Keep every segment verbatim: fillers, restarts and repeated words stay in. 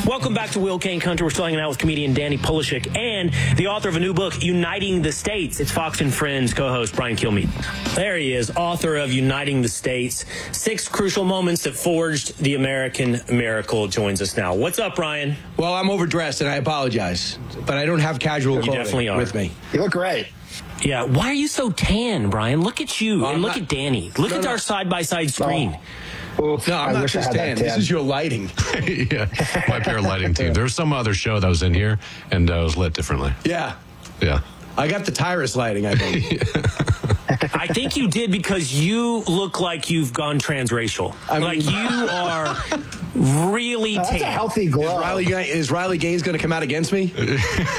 Welcome back to Will Kane Country. We're still hanging out with comedian Danny Polishek and the author of a new book, Uniting the States. It's Fox and Friends co-host Brian Kilmeade. There he is, author of Uniting the States. Six crucial moments that forged the American miracle joins us now. What's up, Brian? Well, I'm overdressed, and I apologize, but I don't have casual You definitely are. with me. You look great. Yeah, why are you so tan, Brian? Look at you, Oh, and look not- at Danny. Look No, at no. our side-by-side screen. Oof, No, I'm I not wish I just had tan. that This tan. is your lighting. Yeah, my pair lighting team. There was some other show that was in here, and uh, it was lit differently. Yeah. Yeah. I got the Tyrus lighting, I think. I think you did because you look like you've gone transracial. I mean- like you are really That's a tan. healthy glow. Riley, is Riley Gaines going to come out against me? You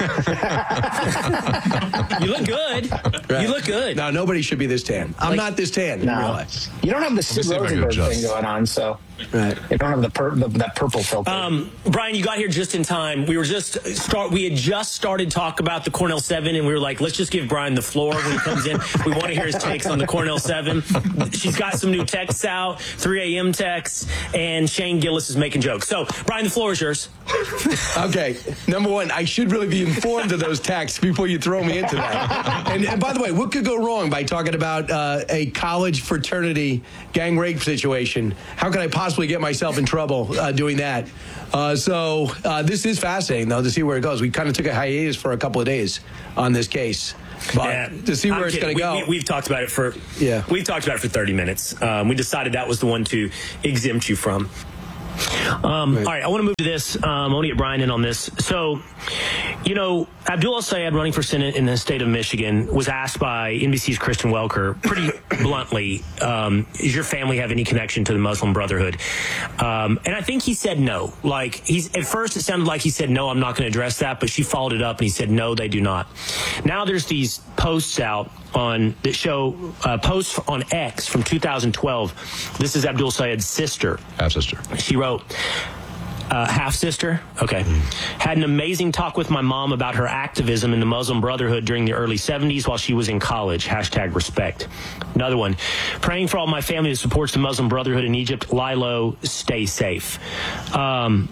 look good. Right. You look good. No, nobody should be this tan. I'm Like- not this tan, you No. realize. You don't have the Sid see if I can Rosenberg adjust. thing going on, so Right. you don't have the, pur- the that purple filter. Um, Brian, you got here just in time. We were just start. We had just started talk about the Cornell Seven, and we were like, let's just give Brian the floor when he comes in. We want to hear his takes on the Cornell Seven. She's got some new texts out, three a.m. texts, and Shane Gillis is making jokes. So, Brian, the floor is yours. Okay, number one, I should really be informed of those texts before you throw me into that. And, and by the way, what could go wrong by talking about uh, a college fraternity gang rape situation? How could I possibly get myself in trouble uh, doing that? Uh, so uh, this is fascinating, though, to see where it goes. We kind of took a hiatus for a couple of days on this case. But Yeah, to see where I'm it's kidding. going to go. We, we, we've talked about it for Yeah. We've talked about it for thirty minutes. Um, we decided that was the one to exempt you from. Um, Right. All right, I want to move to this. Um, I want to get Brian in on this. So, you know, Abdul El-Sayed, running for Senate in the state of Michigan, was asked by N B C's Kristen Welker pretty bluntly, um, does your family have any connection to the Muslim Brotherhood? Um, and I think he said no. Like, he's at first it sounded like he said, no, I'm not going to address that, but she followed it up and he said, no, they do not. Now there's these posts out on that show uh, posts on X from two thousand twelve. This is Abdul Sayed's sister. Half sister. She wrote, uh, half sister. Okay. Had an amazing talk with my mom about her activism in the Muslim Brotherhood during the early seventies while she was in college. Hashtag respect. Another one. Praying for all my family that supports the Muslim Brotherhood in Egypt. Lilo, stay safe. Um,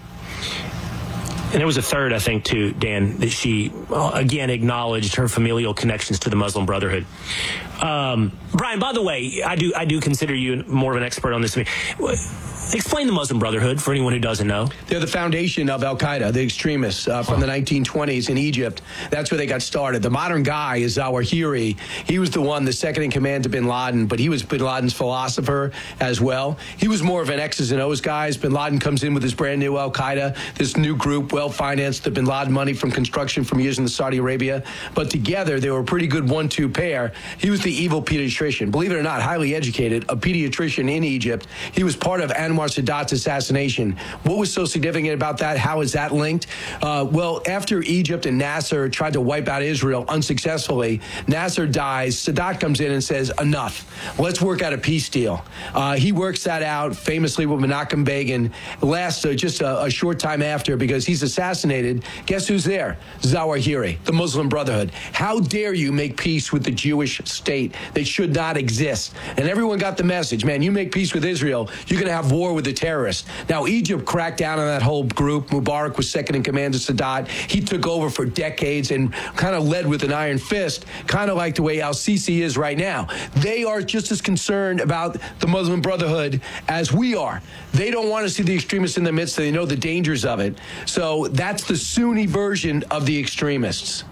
And there was a third, I think, too, Dan, that she, well, again, acknowledged her familial connections to the Muslim Brotherhood. Um, Brian, by the way, I do I do consider you more of an expert on this than me. Explain the Muslim Brotherhood for anyone who doesn't know. They're the foundation of Al-Qaeda, the extremists uh, from the nineteen twenties in Egypt. That's where they got started. The modern guy is Zawahiri. He was the one, the second in command to bin Laden, but he was bin Laden's philosopher as well. He was more of an X's and O's guy. Bin Laden comes in with this brand new Al-Qaeda, this new group, well-financed, the bin Laden money from construction from years in Saudi Arabia. But together, they were a pretty good one two pair. He was the evil pediatrician. Believe it or not, highly educated, a pediatrician in Egypt. He was part of Anwar Sadat's assassination. What was so significant about that? How is that linked? Uh, well, after Egypt and Nasser tried to wipe out Israel unsuccessfully, Nasser dies. Sadat comes in and says, enough. Let's work out a peace deal. Uh, he works that out famously with Menachem Begin. Lasts uh, just a, a short time after because he's assassinated. Guess who's there? Zawahiri, the Muslim Brotherhood. How dare you make peace with the Jewish state that should not exist? And everyone got the message, man, you make peace with Israel, you're going to have war with the terrorists. Now, Egypt cracked down on that whole group. Mubarak was second in command to Sadat. He took over for decades and kind of led with an iron fist, kind of like the way Al-Sisi is right now. They are just as concerned about the Muslim Brotherhood as we are. They don't want to see the extremists in the midst. They know the dangers of it. So that's the Sunni version of the extremists.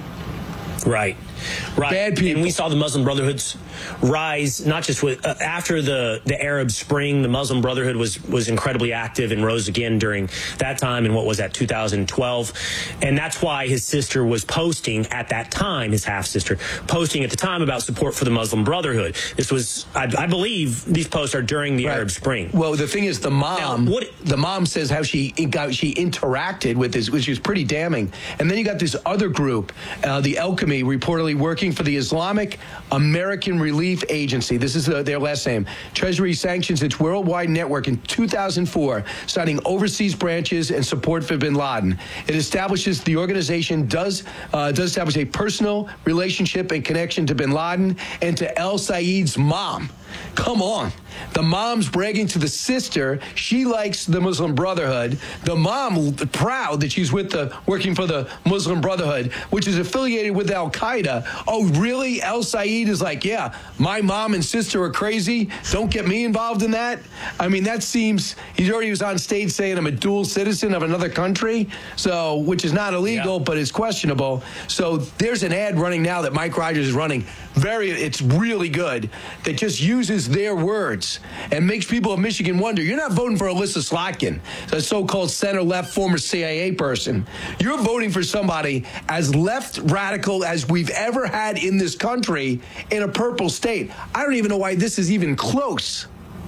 Right. Right. Bad people. And we saw the Muslim Brotherhood's rise, not just with, uh, after the, the Arab Spring, the Muslim Brotherhood was, was incredibly active and rose again during that time in what was that, two thousand twelve. And that's why his sister was posting at that time, his half-sister, posting at the time about support for the Muslim Brotherhood. This was, I, I believe, these posts are during the Right. Arab Spring. Well, the thing is, the mom, Now, what- the mom says how she got, she interacted with this, which is pretty damning. And then you got this other group, uh, the Alchemy, reportedly working for the Islamic American Relief Agency. This is uh, their last name. Treasury sanctions its worldwide network in two thousand four, citing overseas branches and support for bin Laden. It establishes the organization does uh, does establish a personal relationship and connection to bin Laden and to El Sayed's mom. Come on. The mom's bragging to the sister. She likes the Muslim Brotherhood. The mom proud that she's with the working for the Muslim Brotherhood, which is affiliated with Al Qaeda. Oh, really? El Said is like, yeah, my mom and sister are crazy. Don't get me involved in that. I mean, that seems, he already was on stage saying I'm a dual citizen of another country, so which is not illegal, yeah. but it's questionable. So there's an ad running now that Mike Rogers is running. Very, it's really good. That just uses their words and makes people of Michigan wonder. You're not voting for Alyssa Slotkin, a so-called center-left former C I A person. You're voting for somebody as left radical as we've ever had in this country in a purple state. I don't even know why this is even close.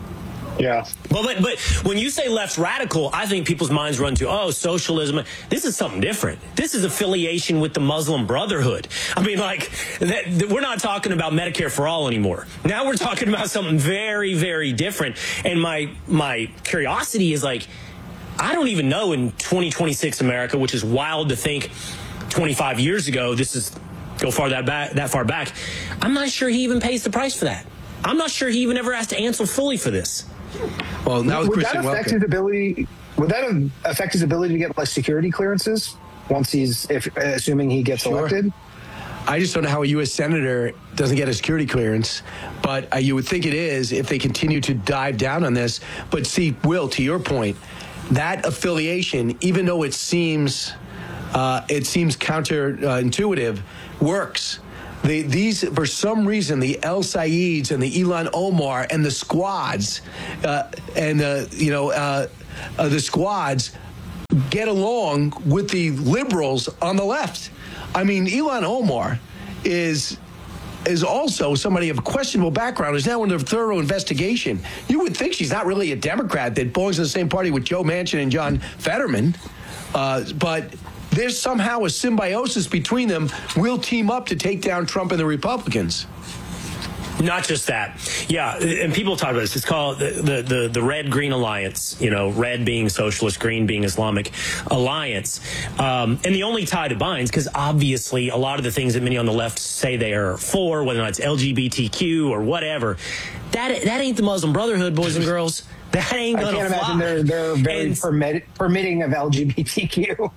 Yeah. Well, but, but when you say left radical, I think people's minds run to, oh, socialism. This is something different. This is affiliation with the Muslim Brotherhood. I mean, like, that, that we're not talking about Medicare for all anymore. Now we're talking about something very, very different. And my my curiosity is like, I don't even know in twenty twenty-six America, which is wild to think twenty-five years ago, this is go far that back, that far back. I'm not sure he even pays the price for that. I'm not sure he even ever has to answer fully for this. Well, now with would Christian that affect Welker. his ability? Would that affect his ability to get like security clearances once he's, if assuming he gets Sure. elected? I just don't know how a U S senator doesn't get a security clearance, but uh, you would think it is if they continue to dive down on this. But see, Will, to your point, that affiliation, even though it seems uh, it seems counterintuitive, works. The, these, for some reason, the El Saids and the Ilhan Omar and the squads, uh, and uh, you know, uh, uh, the squads get along with the liberals on the left. I mean, Ilhan Omar is is also somebody of questionable background, is now under thorough investigation. You would think she's not really a Democrat that belongs to the same party with Joe Manchin and John Fetterman, uh, but there's somehow a symbiosis between them. We'll team up to take down Trump and the Republicans. Not just that. Yeah, and people talk about this. It's called the, the, the, the Red-Green Alliance, you know, red being socialist, green being Islamic alliance. Um, and the only tie that binds, because obviously a lot of the things that many on the left say they are for, whether or not it's L G B T Q or whatever, that that ain't the Muslim Brotherhood, boys and girls. That ain't going to fly. I can't imagine they're, they're very and, permit, permitting of L G B T Q.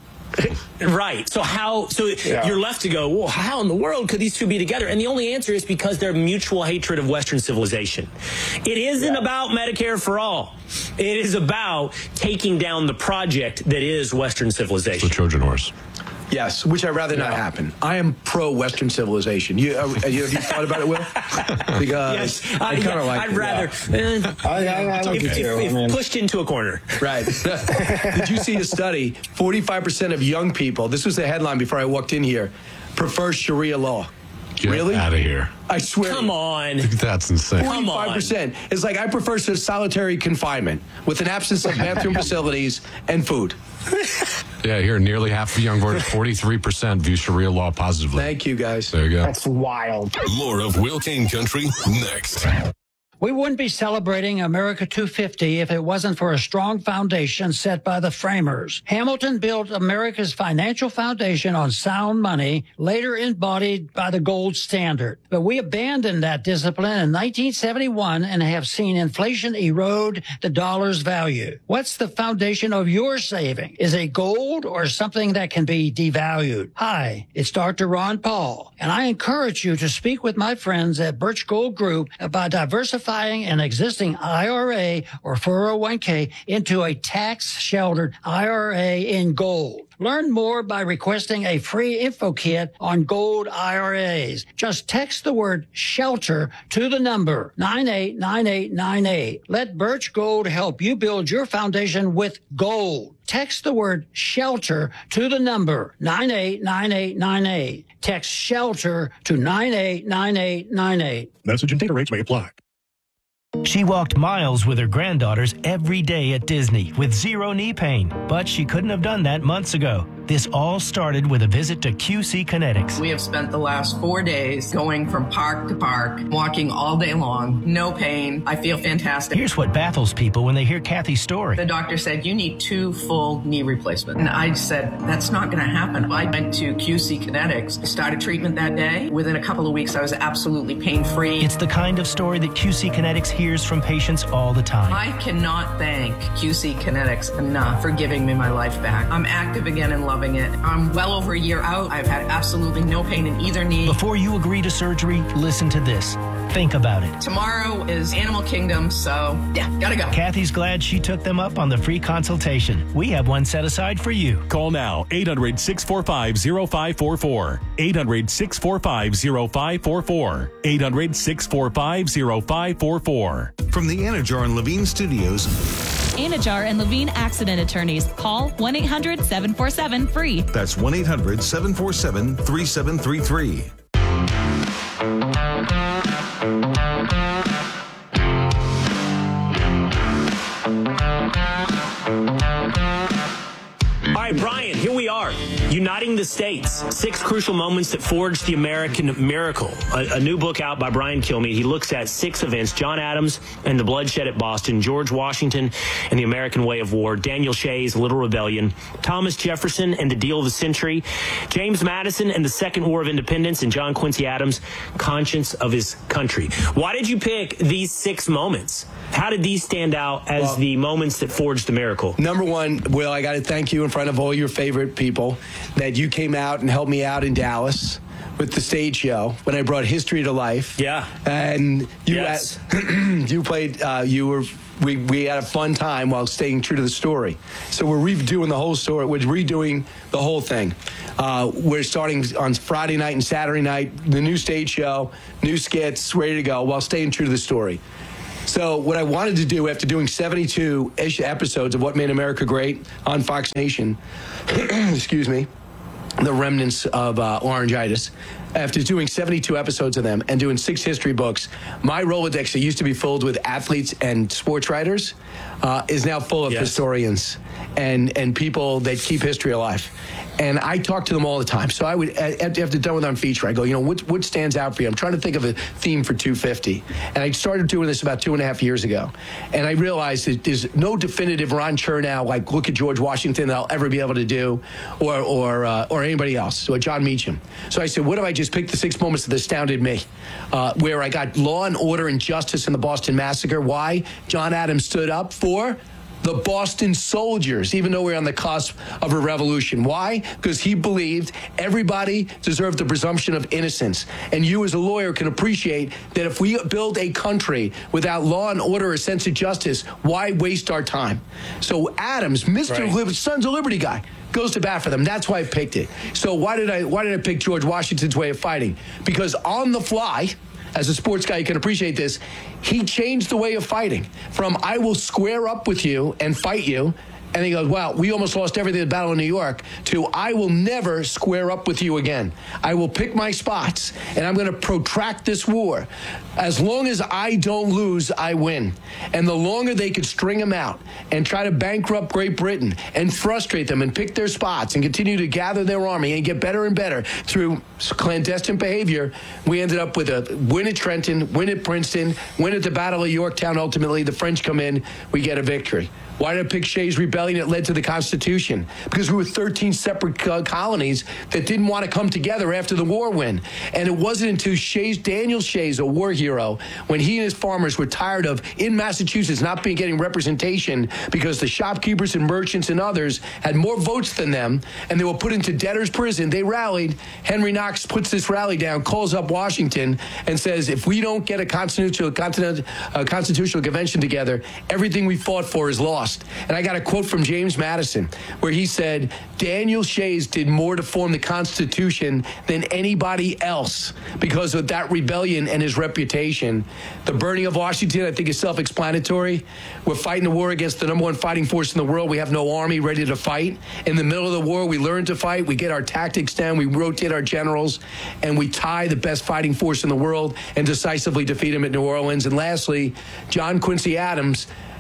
Right. So how, so yeah. you're left to go, well, how in the world could these two be together? And the only answer is because they're mutual hatred of Western civilization. It isn't yeah. about Medicare for all. It is about taking down the project that is Western civilization. The Trojan horse. Yes, which I'd rather yeah. not happen. I am pro-Western civilization. You, uh, have you thought about it, Will? Because yes, I, I kind of yeah, like I'd it. rather Yeah. Uh, I, I, I like if, if, if I mean. pushed into a corner. Right. Did you see a study? forty-five percent of young people, this was the headline before I walked in here, prefer Sharia law. Get really? out of here. I swear. Come on. That's insane. forty-five percent. It's like I prefer solitary confinement with an absence of bathroom facilities and food. Yeah, here, nearly half of young voters, forty-three percent view Sharia law positively. Thank you, guys. There you go. That's wild. More of Will Kane Country next. We wouldn't be celebrating America two fifty if it wasn't for a strong foundation set by the framers. Hamilton built America's financial foundation on sound money, later embodied by the gold standard. But we abandoned that discipline in nineteen seventy-one and have seen inflation erode the dollar's value. What's the foundation of your saving? Is it gold or something that can be devalued? Hi, it's Doctor Ron Paul, and I encourage you to speak with my friends at Birch Gold Group about diversifying an existing I R A or four oh one k into a tax-sheltered I R A in gold. Learn more by requesting a free info kit on gold I R As. Just text the word shelter to the number nine eight nine eight nine eight. Let Birch Gold help you build your foundation with gold. Text the word shelter to the number nine eight nine eight nine eight. Text shelter to nine eight nine eight nine eight. Message and data rates may apply. She walked miles with her granddaughters every day at Disney with zero knee pain, but she couldn't have done that months ago. This all started with a visit to Q C Kinetics. We have spent the last four days going from park to park, walking all day long, no pain. I feel fantastic. Here's what baffles people when they hear Kathy's story. The doctor said, you need two full knee replacements. And I said, that's not going to happen. I went to Q C Kinetics, started treatment that day. Within a couple of weeks, I was absolutely pain-free. It's the kind of story that Q C Kinetics hears from patients all the time. I cannot thank Q C Kinetics enough for giving me my life back. I'm active again and loving it. I'm well over a year out. I've had absolutely no pain in either knee. Before you agree to surgery, listen to this. Think about it. Tomorrow is Animal Kingdom, so yeah, gotta go. Kathy's glad she took them up on the free consultation. We have one set aside for you. Call now, eight hundred, six four five, zero five four four. eight hundred, six four five, zero five four four. eight hundred, six four five, zero five four four. From the Anajar and Levine Studios. Anajar and Levine Accident Attorneys. Call one eight hundred, seven four seven, free. That's one eight hundred, seven four seven, three seven three three. All right, Brian, here we are. Uniting the States. Six crucial moments that forged the American miracle. A, a new book out by Brian Kilmeade. He looks at six events: John Adams and the bloodshed at Boston, George Washington and the American way of war, Daniel Shays' Little Rebellion, Thomas Jefferson and the deal of the century, James Madison and the Second War of Independence, and John Quincy Adams' conscience of his country. Why did you pick these six moments? How did these stand out as well, the moments that forged the miracle? Number one, Will, I got to thank you in front of all your favorite people that you came out and helped me out in Dallas with the stage show when I brought history to life. Yeah. And you yes. had, you played, uh, you were, we, we had a fun time while staying true to the story. So we're redoing the whole story. We're redoing the whole thing. Uh, we're starting on Friday night and Saturday night, the new stage show, new skits, ready to go while staying true to the story. So what I wanted to do after doing seventy-two-ish episodes of What Made America Great on Fox Nation, excuse me, the remnants of uh, orangitis, after doing seventy-two episodes of them and doing six history books, my Rolodex that used to be filled with athletes and sports writers uh, is now full of yes. historians and, and people that keep history alive. And I talk to them all the time. So I would, after done with on feature, I go, you know, what what stands out for you? I'm trying to think of a theme for two fifty. And I started doing this about two and a half years ago. And I realized that there's no definitive Ron Chernow, like look at George Washington, that I'll ever be able to do, or or uh, or anybody else, or John Meacham. So I said, what if I just picked the six moments that astounded me, uh, where I got law and order and justice in the Boston Massacre? Why? John Adams stood up for the Boston soldiers, even though we're on the cusp of a revolution. Why? Because he believed everybody deserved the presumption of innocence. And you as a lawyer can appreciate that if we build a country without law and order or a sense of justice, why waste our time? So Adams, Mister Right. Lib- Sons of Liberty guy, goes to bat for them. That's why I picked it. So why did I why did I pick George Washington's way of fighting? Because on the fly, as a sports guy, you can appreciate this, he changed the way of fighting from I will square up with you and fight you, and he goes, wow, we almost lost everything at the Battle of New York, to I will never square up with you again. I will pick my spots, and I'm going to protract this war. As long as I don't lose, I win. And the longer they could string them out and try to bankrupt Great Britain and frustrate them and pick their spots and continue to gather their army and get better and better through clandestine behavior, we ended up with a win at Trenton, win at Princeton, win at the Battle of Yorktown. Ultimately, the French come in, we get a victory. Why did I pick Shays' Rebellion? It led to the Constitution. Because we were thirteen separate uh, colonies that didn't want to come together after the war win. And it wasn't until Shays, Daniel Shays, a war hero, when he and his farmers were tired of, in Massachusetts, not being getting representation because the shopkeepers and merchants and others had more votes than them, and they were put into debtor's prison. They rallied. Henry Knox puts this rally down, calls up Washington, and says, if we don't get a constitutional, continent, uh, constitutional convention together, everything we fought for is lost. And I got a quote from James Madison where he said, Daniel Shays did more to form the Constitution than anybody else because of that rebellion and his reputation. The burning of Washington, I think, is self-explanatory. We're fighting a war against the number one fighting force in the world. We have no army ready to fight. In the middle of the war, we learn to fight. We get our tactics down. We rotate our generals. And we tie the best fighting force in the world and decisively defeat him at New Orleans. And lastly, John Quincy Adams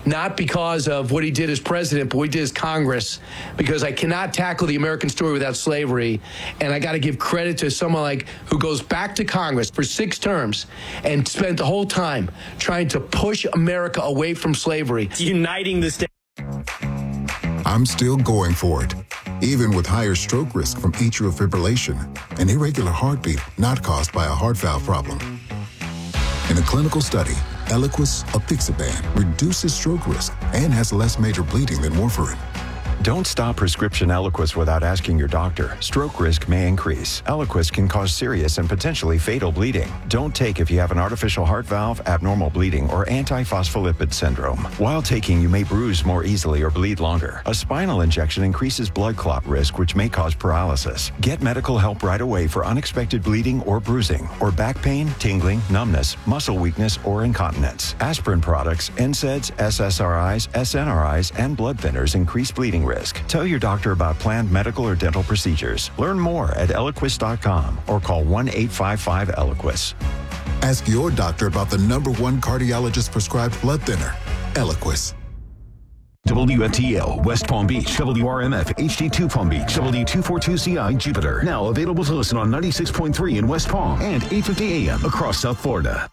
not because of what he did as president, but what he did as Congress, because I cannot tackle the American story without slavery. And I got to give credit to someone like who goes back to Congress for six terms and spent the whole time trying to push America away from slavery. Uniting the state. I'm still going for it, even with higher stroke risk from atrial fibrillation, an irregular heartbeat not caused by a heart valve problem. In a clinical study, Eliquis apixaban reduces stroke risk and has less major bleeding than warfarin. Don't stop prescription Eliquis without asking your doctor. Stroke risk may increase. Eliquis can cause serious and potentially fatal bleeding. Don't take if you have an artificial heart valve, abnormal bleeding, or antiphospholipid syndrome. While taking, you may bruise more easily or bleed longer. A spinal injection increases blood clot risk, which may cause paralysis. Get medical help right away for unexpected bleeding or bruising, or back pain, tingling, numbness, muscle weakness, or incontinence. Aspirin products, N SAIDs, S S R Is, S N R Is, and blood thinners increase bleeding risk. Tell your doctor about planned medical or dental procedures. Learn more at Eliquis dot com or call one eight five five Eliquis. Ask your doctor about the number one cardiologist prescribed blood thinner, Eliquis. W F T L, West Palm Beach, W R M F, H D two Palm Beach, W two forty-two C I, Jupiter. Now available to listen on ninety-six point three in West Palm and eight fifty A M across South Florida.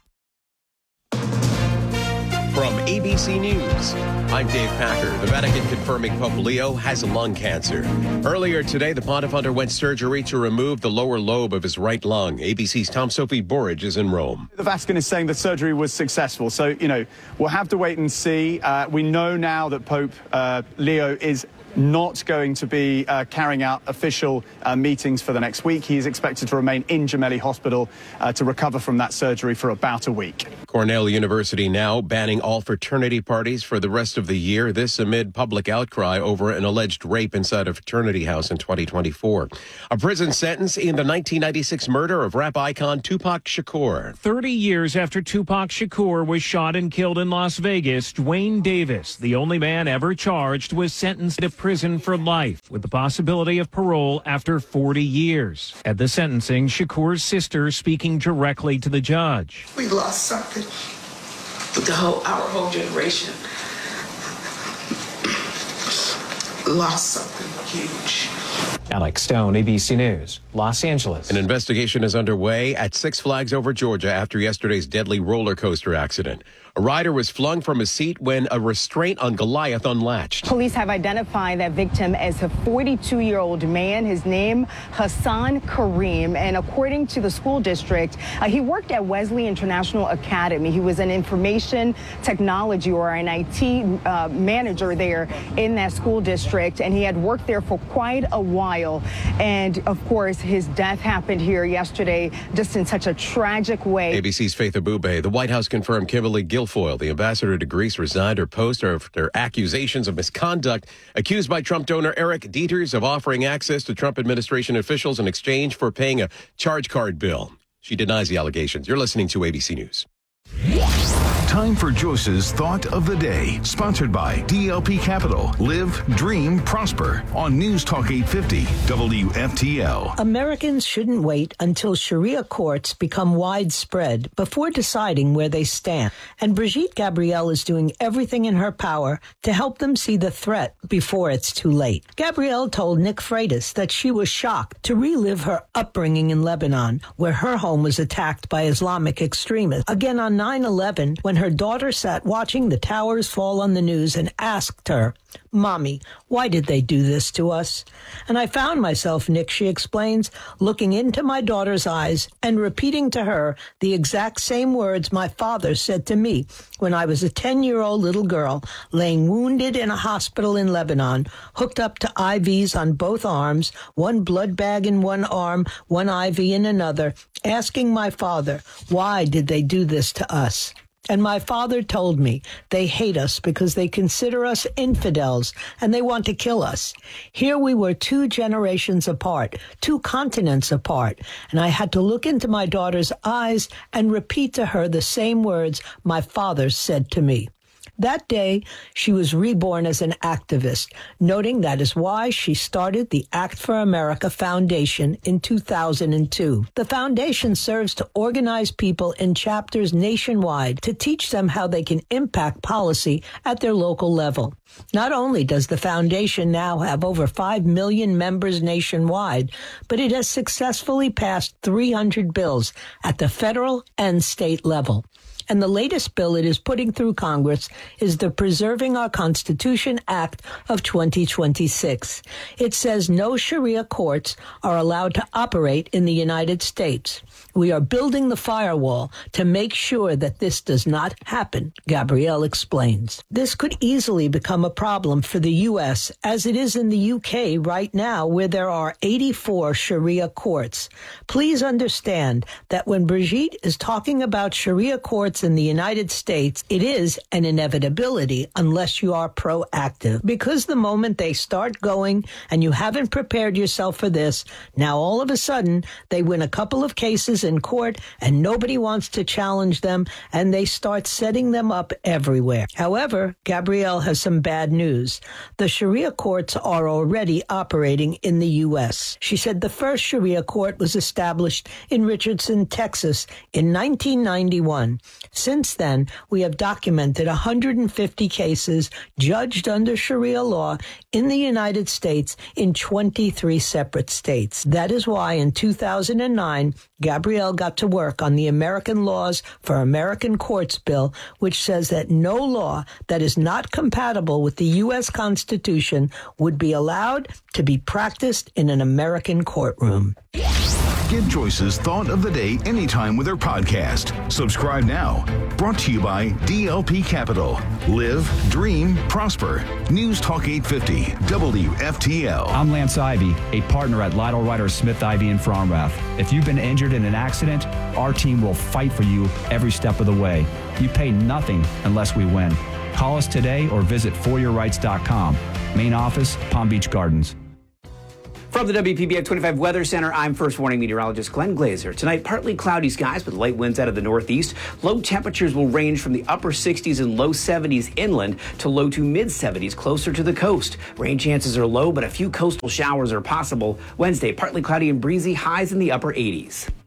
From A B C News, I'm Dave Packer. The Vatican confirming Pope Leo has lung cancer. Earlier today, the pontiff underwent surgery to remove the lower lobe of his right lung. A B C's Tom Sophie Borage is in Rome. The Vatican is saying the surgery was successful. So, you know, we'll have to wait and see. Uh, we know now that Pope uh, Leo is not going to be uh, carrying out official uh, meetings for the next week. He is expected to remain in Gemelli Hospital uh, to recover from that surgery for about a week. Cornell University now banning all fraternity parties for the rest of the year. This amid public outcry over an alleged rape inside a fraternity house in twenty twenty-four. A prison sentence in the nineteen ninety-six murder of rap icon Tupac Shakur. thirty years after Tupac Shakur was shot and killed in Las Vegas, Dwayne Davis, the only man ever charged, was sentenced to prison for life with the possibility of parole after forty years. At the sentencing, Shakur's sister speaking directly to the judge. We lost something. The whole, our whole generation lost something huge. Alex Stone, A B C News, Los Angeles. An investigation is underway at Six Flags Over Georgia after yesterday's deadly roller coaster accident. A rider was flung from his seat when a restraint on Goliath unlatched. Police have identified that victim as a forty-two-year-old man. His name, Hassan Kareem. And according to the school district, uh, he worked at Wesley International Academy. He was an information technology or an I T uh, manager there in that school district. And he had worked there for quite a while. And of course, his death happened here yesterday, just in such a tragic way. A B C's Faith Abube. The White House confirmed Kimberly Guilfoyle, the ambassador to Greece, resigned her post after accusations of misconduct, accused by Trump donor Eric Dieters of offering access to Trump administration officials in exchange for paying a charge card bill. She denies the allegations. You're listening to A B C News. Time for Joyce's Thought of the Day, sponsored by D L P Capital. Live, dream, prosper on News Talk eight fifty W F T L. Americans shouldn't wait until Sharia courts become widespread before deciding where they stand. And Brigitte Gabrielle is doing everything in her power to help them see the threat before it's too late. Gabrielle told Nick Freitas that she was shocked to relive her upbringing in Lebanon, where her home was attacked by Islamic extremists. Again on nine eleven, when her daughter sat watching the towers fall on the news and asked her, "Mommy, why did they do this to us?" And I found myself, Nick, she explains, looking into my daughter's eyes and repeating to her the exact same words my father said to me when I was a ten-year-old little girl laying wounded in a hospital in Lebanon, hooked up to I Vs on both arms, one blood bag in one arm, one I V in another, asking my father, why did they do this to us? And my father told me they hate us because they consider us infidels and they want to kill us. Here we were two generations apart, two continents apart, and I had to look into my daughter's eyes and repeat to her the same words my father said to me. That day, she was reborn as an activist, noting that is why she started the Act for America Foundation in two thousand two. The foundation serves to organize people in chapters nationwide to teach them how they can impact policy at their local level. Not only does the foundation now have over five million members nationwide, but it has successfully passed three hundred bills at the federal and state level. And the latest bill it is putting through Congress is the Preserving Our Constitution Act of twenty twenty-six. It says no Sharia courts are allowed to operate in the United States. We are building the firewall to make sure that this does not happen, Gabrielle explains. This could easily become a problem for the U S, as it is in the U K right now, where there are eighty-four Sharia courts. Please understand that when Brigitte is talking about Sharia courts in the United States, it is an inevitability unless you are proactive. Because the moment they start going and you haven't prepared yourself for this, now all of a sudden they win a couple of cases in court and nobody wants to challenge them, and they start setting them up everywhere. However, Gabrielle has some bad news. The Sharia courts are already operating in the U S. She said the first Sharia court was established in Richardson, Texas in nineteen ninety-one. Since then, we have documented one hundred fifty cases judged under Sharia law in the United States in twenty-three separate states. That is why in two thousand nine, Gabrielle got to work on the American Laws for American Courts bill, which says that no law that is not compatible with the U S Constitution would be allowed to be practiced in an American courtroom. Get Joyce's Thought of the Day anytime with her podcast. Subscribe now. Brought to you by D L P Capital. Live, dream, prosper. News Talk eight fifty, W F T L. I'm Lance Ivy, a partner at Lytle Ryder Smith Ivy in Fromrath. If you've been injured in an accident, our team will fight for you every step of the way. You pay nothing unless we win. Call us today or visit for your rights dot com. Main office, Palm Beach Gardens. From the W P B F twenty-five Weather Center, I'm First Warning meteorologist Glenn Glazer. Tonight, partly cloudy skies with light winds out of the northeast. Low temperatures will range from the upper sixties and low seventies inland to low to mid seventies closer to the coast. Rain chances are low, but a few coastal showers are possible. Wednesday, partly cloudy and breezy, highs in the upper eighties.